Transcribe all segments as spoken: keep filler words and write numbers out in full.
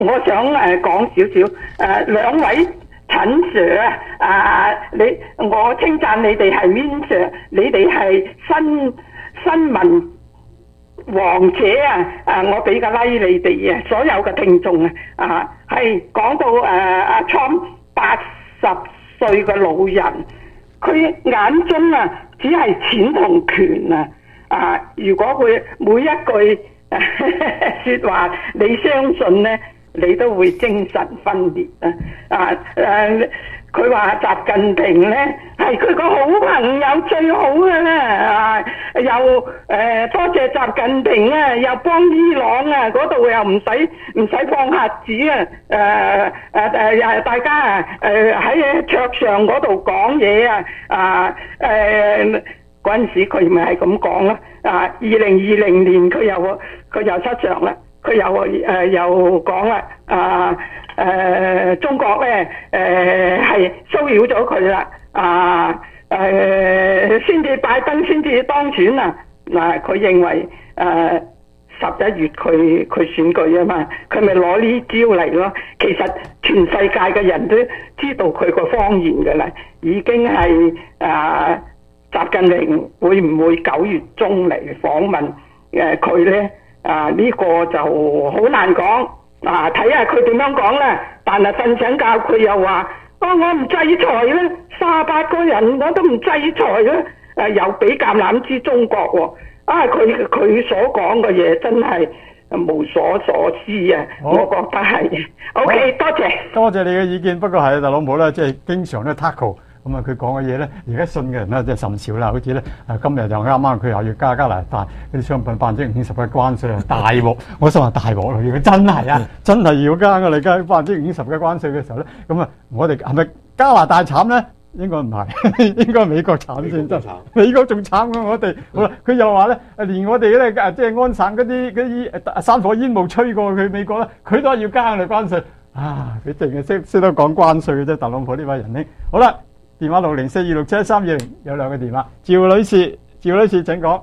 我想誒講少少誒兩位陳 Sir 啊，你我稱讚你哋係 Min Sir，你哋係新新聞王者啊！啊，我俾個 like 你哋啊，所有嘅聽眾啊，啊係講到誒阿 Trump 八十歲嘅老人，佢眼中啊只係錢同權啊！啊，如果佢每一句説話你相信咧，你都會精神分裂啊！啊誒，佢話習近平咧係佢個好朋友最好嘅啦啊！又誒、呃、多謝習近平啊，又幫伊朗啊嗰度又唔使唔使放核子啊！誒誒誒又大家啊誒喺桌上嗰度講嘢啊啊誒嗰陣時佢咪係咁講咯啊！二零二零年佢又佢又失常啦。佢又誒、呃、又講啦，啊誒、呃、中國咧誒係騷擾咗佢啦，啊誒先至拜登先至當選啊！嗱，佢認為誒十一月佢佢選舉啊嘛，佢咪攞呢招嚟咯。其實全世界嘅人都知道佢個謊言㗎啦，已經係啊習近平會唔會九月中嚟訪問誒佢咧？啊！呢、這個就好難講，啊睇下佢點樣講啦。但係瞓醒覺佢又話：啊我唔制裁啦，卅八個人我都唔制裁啦。誒、啊、又俾橄欖枝中國喎、哦。啊佢佢所講嘅嘢真係無所所思啊！我覺得係。O K 多謝。 多謝你嘅意見，不過係特朗普咧，即係經常咧 tackle。咁啊，佢講嘅嘢咧，而家信嘅人咧，即係甚少啦。好似咧，誒今日就啱啱佢又要加加拿大嗰啲商品百分之五十嘅關稅啊，大鑊！我想話大鑊啦，如果真係啊，真係要加嘅嚟加百分之五十嘅關稅嘅時候咧，咁啊，我哋係咪加拿大慘咧？應該唔係，應該美國慘先真。美國仲慘過我哋。好啦，佢又話咧，連我哋咧誒即係安省嗰啲嗰啲誒山火煙霧吹過去美國咧，佢都係要加我哋關稅。啊，佢淨係識識得講關稅嘅啫，特朗普呢位仁兄。好啦。電話六零四二六七三二零有兩個電話，趙女士，趙女士請講。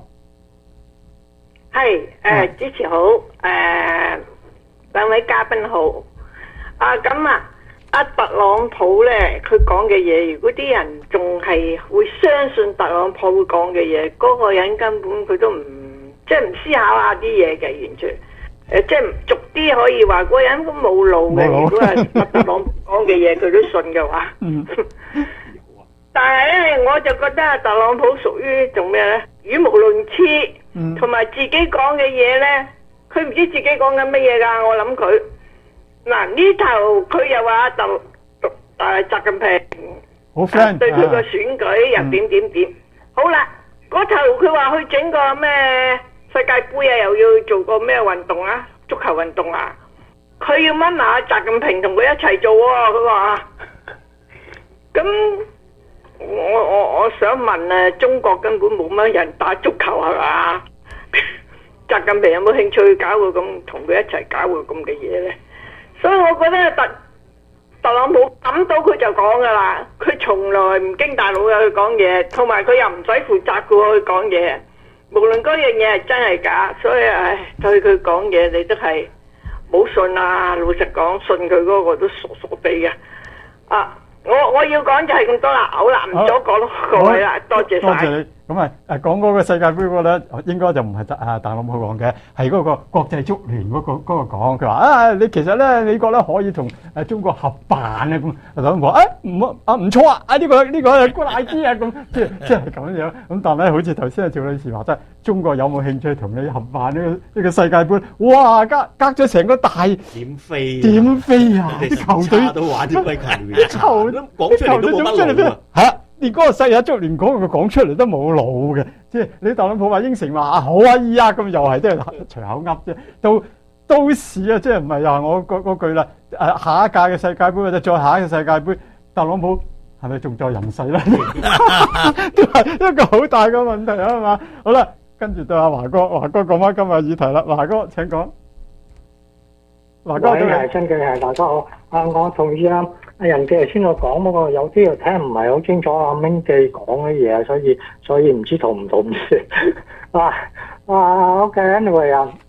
係誒，主持好，誒、呃、兩位嘉賓好。啊咁啊，阿特朗普咧，佢講嘅嘢，如果啲人仲係會相信特朗普會講嘅嘢，嗰、那個人根本佢都唔即係唔思考下啲嘢嘅，完全誒、呃、即係逐啲可以話嗰個人都冇腦嘅。如果係特朗普講嘅嘢，佢都信嘅話。嗯但係咧，我就覺得特朗普屬於做咩咧？語無倫次，同埋、嗯、自己講嘅嘢咧，佢唔知自己講緊乜嘢噶。我諗佢嗱呢頭佢又話特特誒習近平好 friend 對佢個選舉、啊、又點點點。嗯、好啦，嗰頭佢話去整個咩世界盃啊，又要做個咩運動啊，足球運動啊，佢要掹埋習近平同佢一齊做喎、啊。佢話咁。我我我想問啊，中國根本冇乜人打足球係嘛？習近平有冇興趣搞個咁同佢一齊搞個咁嘅嘢咧？所以我覺得特特朗普諗到佢就講噶啦，佢從來唔經大腦去講嘢，同埋佢又唔使負責嘅去講嘢。無論嗰樣嘢係真係假，所以唉，對佢講嘢你都係冇信啊！老實講，信佢嗰個都傻傻地嘅啊！我我要講就係咁多啦，好啦，唔阻講咯，各位啦，多謝晒。多謝你。咁啊誒講嗰個世界盃嗰個咧，應該就唔係特啊特朗普講嘅，係嗰個國際足聯嗰個嗰個講。佢話啊，你其實咧美國咧可以同誒中國合辦啊咁。特朗普話誒唔啊唔錯啊，啊呢個呢個係 good idea 啊咁，即係即係咁樣。咁但係咧，好似頭先阿趙女士話齋，中國有冇興趣同你合辦呢個呢個世界盃？哇，隔隔咗成個大點飛點飛啊！ 啲球隊都玩啲鬼球員， 球都講出嚟都冇乜腦啊！ 嚇！連嗰個世界足聯講佢講出嚟都冇腦嘅，即係你特朗普話應承話啊好啊依啊咁又係即係隨口噏啫，到到時啊即係唔係話我嗰嗰句啦誒下一屆嘅世界盃或者再下一個世界盃，特朗普係咪仲在人世咧？都係一個好大嘅問題啊嘛！好啦，跟住到阿華哥，華哥講翻今日議題啦，華哥請講。華哥， 係真嘅係大家好，啊我同意啊。阿人記頭先我講嗰個有啲又聽唔係好清楚阿明記講嘅嘢，所以所以唔知同唔同唔知啊啊 OK anyway 啊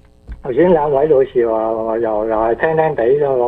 頭先兩位女士話又又係聽聽地就攞